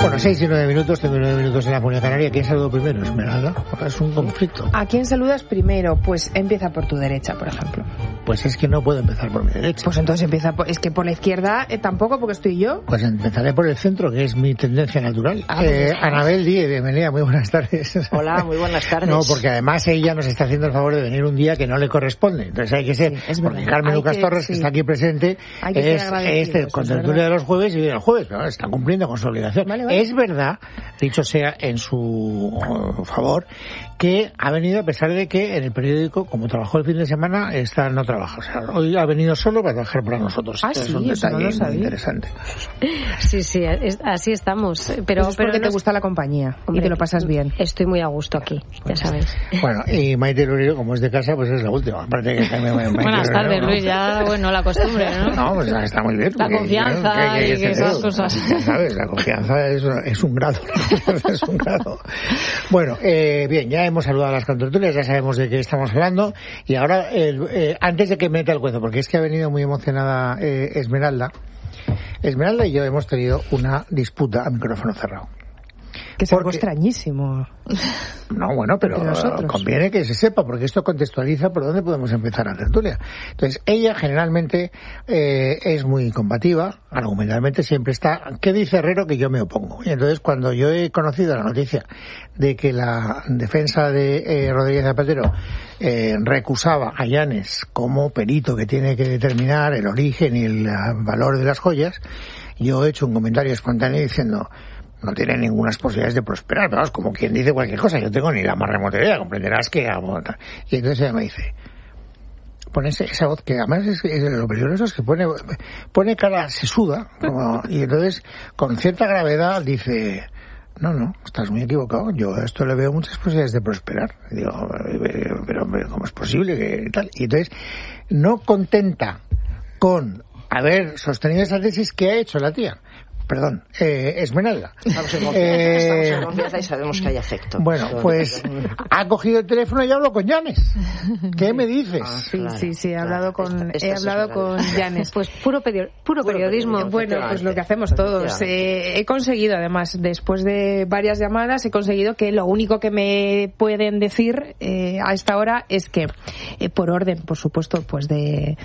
Bueno, 6 y 9 minutos, tengo 9 minutos en la Comunidad Canaria. ¿Quién saludó primero? Esmeralda. Es un conflicto. ¿A quién saludas primero? Pues empieza por tu derecha, por ejemplo. Pues es que no puedo empezar por mi derecha. Pues entonces empieza por... Es que por la izquierda tampoco, porque estoy yo. Pues empezaré por el centro, que es mi tendencia natural. Anabel Díez, bienvenida, muy buenas tardes. Hola, muy buenas tardes. No, porque además ella nos está haciendo el favor de venir un día que no le corresponde. Entonces hay que ser... Sí, porque Carmen Lucas Torres, que está aquí presente, es contertulia de los jueves y viene el jueves. Pero está cumpliendo con su obligación. Vale. Es verdad, dicho sea en su favor, que ha venido a pesar de que en el periódico, como trabajó el fin de semana, esta no trabaja. O sea, hoy ha venido solo para trabajar para nosotros. Sí, es un detalle muy interesante. Sí, así estamos. Pero es porque te gusta la compañía, hombre, y te lo pasas bien. Estoy muy a gusto aquí, ya sabéis. Bueno, y Maite Loreiro, como es de casa, pues es la última. Aparte que buenas tardes, Luis, ya, bueno, la costumbre, ¿no? No, pues está muy bien. La confianza y que esas cosas. Ya sabes, la confianza es un grado. Es un grado. Bueno, bien, ya hemos saludado a las contertulias, ya sabemos de qué estamos hablando. Y ahora, antes de que meta el cuento, porque es que ha venido muy emocionada Esmeralda y yo hemos tenido una disputa a micrófono cerrado. Que es algo extrañísimo. No, bueno, pero conviene que se sepa, porque esto contextualiza por dónde podemos empezar la tertulia. Entonces, ella generalmente es muy combativa, argumentalmente siempre está, ¿qué dice Herrero que yo me opongo? Y entonces, cuando yo he conocido la noticia de que la defensa de Rodríguez Zapatero recusaba a Llanes como perito que tiene que determinar el origen y el valor de las joyas, yo he hecho un comentario espontáneo diciendo... No tiene ninguna posibilidades de prosperar, pero vamos, como quien dice cualquier cosa, yo tengo ni la más remota idea, comprenderás que... Y entonces ella me dice, pone esa voz que además es lo peligroso, es que pone cara sesuda, y entonces con cierta gravedad dice, no, estás muy equivocado, yo a esto le veo muchas posibilidades de prosperar. Y digo, pero ¿cómo es posible que tal? Y entonces, no contenta con haber sostenido esa tesis, que ha hecho la tía. Perdón, Esmeralda. Estamos en confianza y sabemos que hay afecto. Bueno, pues ha cogido el teléfono y hablo con Llanes. ¿Qué me dices? Sí, he hablado con Llanes. Pues puro periodismo. Bueno, pues lo que hacemos todos. He conseguido, además, después de varias llamadas, he conseguido que lo único que me pueden decir a esta hora es que, por orden, por supuesto, pues de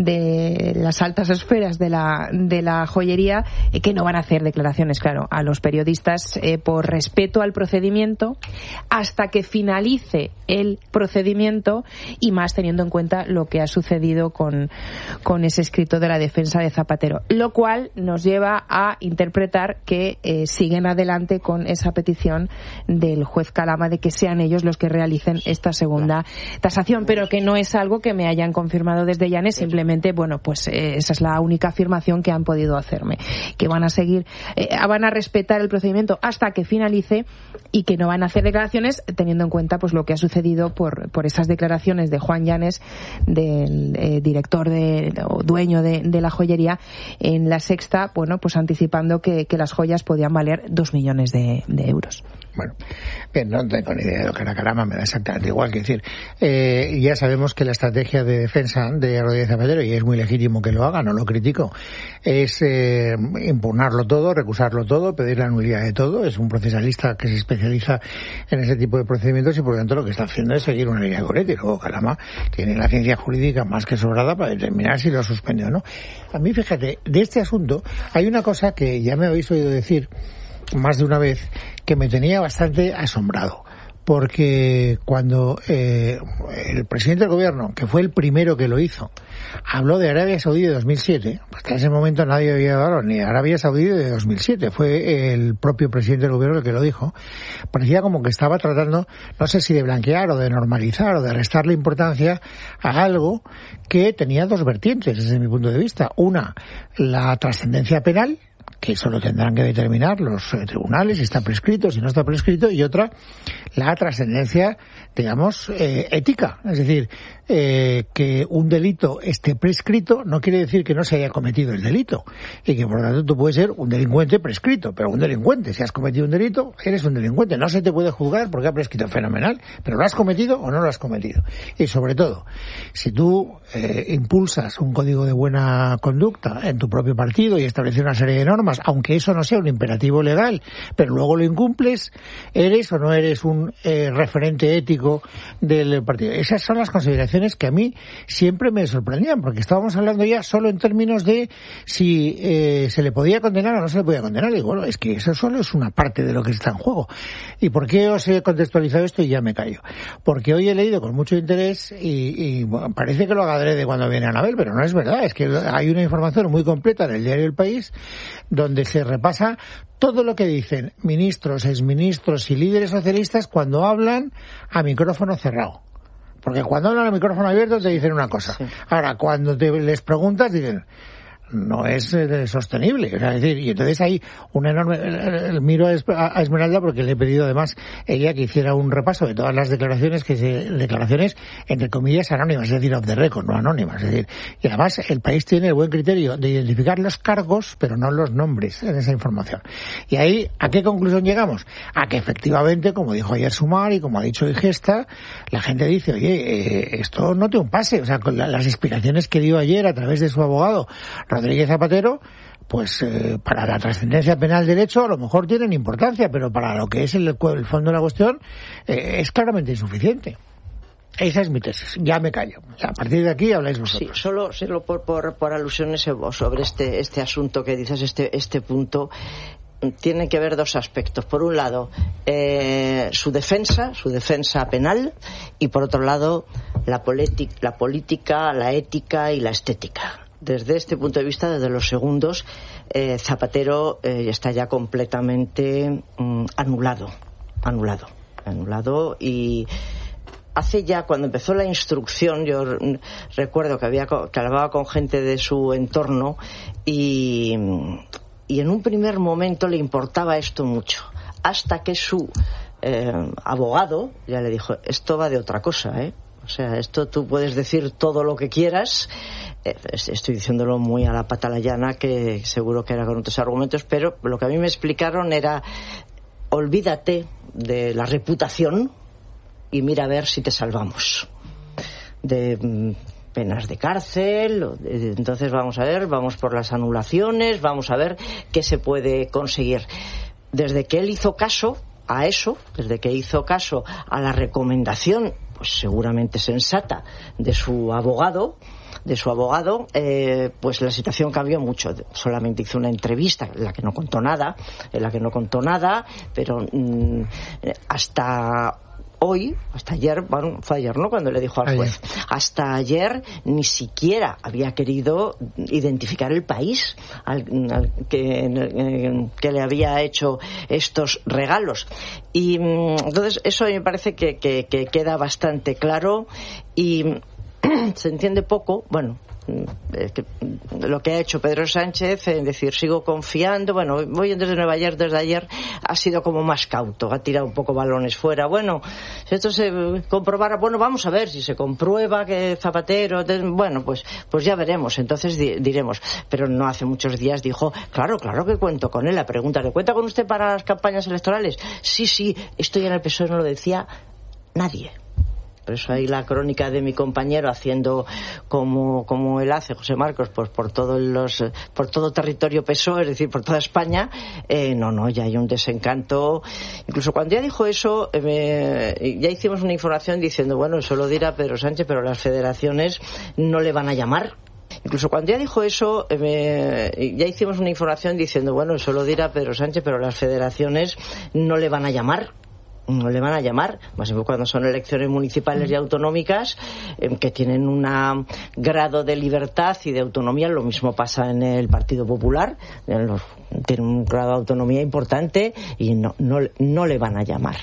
las altas esferas de la joyería, que no van a hacer declaraciones, claro, a los periodistas por respeto al procedimiento hasta que finalice el procedimiento, y más teniendo en cuenta lo que ha sucedido con ese escrito de la defensa de Zapatero, lo cual nos lleva a interpretar que siguen adelante con esa petición del juez Calama de que sean ellos los que realicen esta segunda tasación, pero que no es algo que me hayan confirmado desde Llanes, simplemente bueno, pues esa es la única afirmación que han podido hacerme, que van a seguir, van a respetar el procedimiento hasta que finalice y que no van a hacer declaraciones, teniendo en cuenta pues lo que ha sucedido por esas declaraciones de Juan Llanes, del director o dueño de la joyería, en La Sexta, bueno, pues anticipando que las joyas podían valer 2 millones de euros. Bueno, bien, no tengo ni idea de lo que era Calama, me da exactamente igual. Que decir, ya sabemos que la estrategia de defensa de Rodríguez Zapatero, y es muy legítimo que lo haga, no lo critico, es impugnarlo todo, recusarlo todo, pedir la nulidad de todo. Es un procesalista que se especializa en ese tipo de procedimientos y por lo tanto lo que está haciendo es seguir una línea correcta. Y luego Calama tiene la ciencia jurídica más que sobrada para determinar si lo suspende o no. A mí, fíjate, de este asunto hay una cosa que ya me habéis oído decir más de una vez, que me tenía bastante asombrado, porque cuando el presidente del gobierno, que fue el primero que lo hizo, habló de Arabia Saudí de 2007, pues hasta ese momento nadie había hablado ni de Arabia Saudí de 2007, fue el propio presidente del gobierno el que lo dijo, parecía como que estaba tratando, no sé si de blanquear o de normalizar o de restarle importancia a algo que tenía dos vertientes desde mi punto de vista. Una, la trascendencia penal, que eso lo tendrán que determinar los tribunales, si está prescrito, si no está prescrito, y otra, la trascendencia, digamos, ética. Es decir, que un delito esté prescrito no quiere decir que no se haya cometido el delito, y que por lo tanto tú puedes ser un delincuente prescrito, pero un delincuente, si has cometido un delito, eres un delincuente, no se te puede juzgar porque ha prescrito, fenomenal, pero ¿lo has cometido o no lo has cometido? Y sobre todo, si tú impulsas un código de buena conducta en tu propio partido y estableces una serie de normas normas, aunque eso no sea un imperativo legal, pero luego lo incumples, ¿eres o no eres un referente ético del partido? Esas son las consideraciones que a mí siempre me sorprendían, porque estábamos hablando ya solo en términos de si se le podía condenar o no se le podía condenar. Y bueno, es que eso solo es una parte de lo que está en juego. ¿Y por qué os he contextualizado esto y ya me callo? Porque hoy he leído con mucho interés y bueno, parece que lo haga adrede cuando viene Anabel, pero no es verdad. Es que hay una información muy completa en el diario El País donde se repasa todo lo que dicen ministros, exministros y líderes socialistas cuando hablan a micrófono cerrado. Porque cuando hablan a micrófono abierto te dicen una cosa. Sí. Ahora, cuando les preguntas dicen... no es sostenible, o sea, es decir, y entonces hay un enorme, miro a Esmeralda porque le he pedido además ella que hiciera un repaso de todas las declaraciones entre comillas anónimas, es decir, off the record, no anónimas, es decir, y además el país tiene el buen criterio de identificar los cargos, pero no los nombres en esa información. Y ahí, ¿a qué conclusión llegamos? A que efectivamente, como dijo ayer Sumar y como ha dicho Igesta, la gente dice, oye, esto no tiene un pase, o sea, con las explicaciones que dio ayer a través de su abogado Rodríguez Zapatero, pues para la trascendencia penal del hecho a lo mejor tienen importancia, pero para lo que es el fondo de la cuestión es claramente insuficiente. Esa es mi tesis. Ya me callo. A partir de aquí habláis vosotros. Sí, solo por alusiones sobre este asunto que dices, este punto. Tienen que ver dos aspectos. Por un lado, su defensa penal, y por otro lado, la política, la ética y la estética. Desde este punto de vista, desde los segundos, Zapatero está ya completamente anulado, y hace ya, cuando empezó la instrucción, yo recuerdo que hablaba con gente de su entorno y en un primer momento le importaba esto mucho, hasta que su abogado ya le dijo, esto va de otra cosa, o sea, esto tú puedes decir todo lo que quieras. Estoy diciéndolo muy a la patalayana, que seguro que era con otros argumentos, pero lo que a mí me explicaron era, olvídate de la reputación y mira a ver si te salvamos de penas de cárcel. Entonces vamos por las anulaciones, vamos a ver qué se puede conseguir. Desde que él hizo caso a eso, desde que hizo caso a la recomendación, pues seguramente sensata, de su abogado, pues la situación cambió mucho. Solamente hizo una entrevista en la que no contó nada, pero hasta hoy, hasta ayer, bueno, fue ayer, ¿no?, cuando le dijo al juez, hasta ayer ni siquiera había querido identificar el país al que le había hecho estos regalos. Y entonces eso me parece que queda bastante claro y se entiende poco, bueno, lo que ha hecho Pedro Sánchez, en decir, sigo confiando. Bueno, voy desde Nueva York, desde ayer ha sido como más cauto, ha tirado un poco balones fuera. Bueno, si esto se comprobara, bueno, vamos a ver si se comprueba que Zapatero, bueno, pues ya veremos, entonces diremos. Pero no hace muchos días dijo, claro que cuento con él. La pregunta, ¿le cuenta con usted para las campañas electorales? Sí, esto ya en el PSOE no lo decía nadie. Por eso ahí la crónica de mi compañero haciendo como él hace, José Marcos, pues por todo territorio PSOE, es decir, por toda España. No, ya hay un desencanto. Incluso cuando ya dijo eso, ya hicimos una información diciendo, bueno, eso lo dirá Pedro Sánchez, pero las federaciones no le van a llamar. Incluso cuando ya dijo eso, ya hicimos una información diciendo, bueno, eso lo dirá Pedro Sánchez, pero las federaciones no le van a llamar. No le van a llamar, más bien cuando son elecciones municipales y autonómicas, que tienen un grado de libertad y de autonomía. Lo mismo pasa en el Partido Popular, tiene un grado de autonomía importante y no le van a llamar.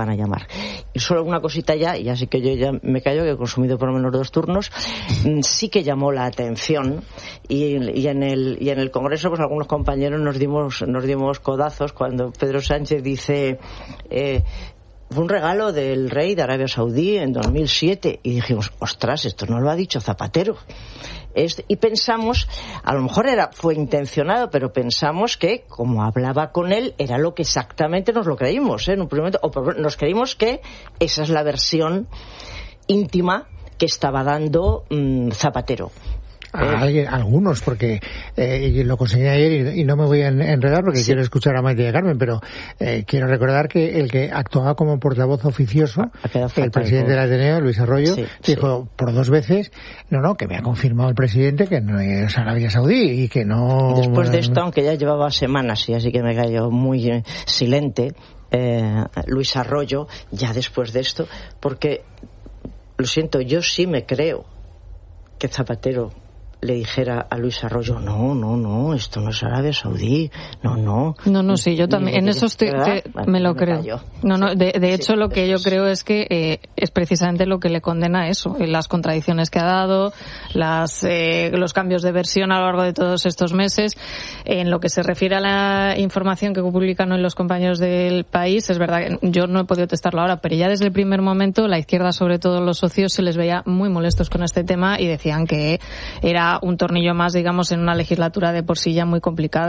Y solo una cosita ya, y así que yo ya me callo, que he consumido por lo menos 2 turnos, sí que llamó la atención, y en el Congreso pues algunos compañeros nos dimos codazos cuando Pedro Sánchez dice, fue un regalo del rey de Arabia Saudí en 2007, y dijimos, ostras, esto no lo ha dicho Zapatero. Y pensamos, a lo mejor fue intencionado, pero pensamos que, como hablaba con él, era lo que exactamente nos lo creímos, en un primer momento, o nos creímos que esa es la versión íntima que estaba dando Zapatero. algunos, porque lo conseguí ayer y no me voy a enredar porque quiero escuchar a Maite y a Carmen, pero quiero recordar que el que actuaba como portavoz oficioso, el presidente del Ateneo, Luis Arroyo, dijo por 2 veces, que me ha confirmado el presidente que no es Arabia Saudí y que no... Después de esto, aunque ya llevaba semanas y así que me cayó muy silente, Luis Arroyo, ya después de esto, porque, lo siento, yo sí me creo que Zapatero le dijera a Luis Arroyo, no, esto no es Arabia Saudí, no, sí, yo también, en eso me lo creo. De hecho, lo que yo creo es que es precisamente lo que le condena a eso, las contradicciones que ha dado, los cambios de versión a lo largo de todos estos meses. En lo que se refiere a la información que publican hoy los compañeros del País, es verdad que yo no he podido testarlo ahora, pero ya desde el primer momento la izquierda, sobre todo los socios, se les veía muy molestos con este tema y decían que era un tornillo más, digamos, en una legislatura de por sí ya muy complicada.